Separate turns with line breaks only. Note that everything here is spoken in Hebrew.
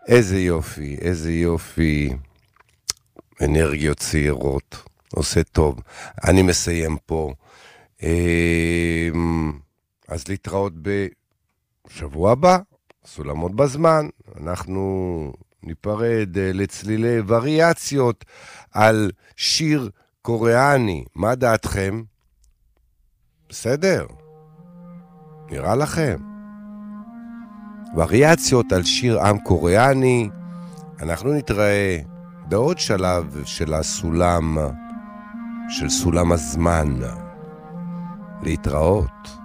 איזה יופי, איזה יופי. אנרגיות צעירות. עושה טוב. אני מסיים פה. אז להתראות בשבוע הבא. סולמות בזמן. אנחנו ניפרד לצלילי וריאציות על שיר קוריאני. מה דעתכם? בסדר? נראה לכם? וריאציות על שיר עם קוריאני. אנחנו נתראה בעוד שלב של הסולם, של סולם הזמן. להתראות.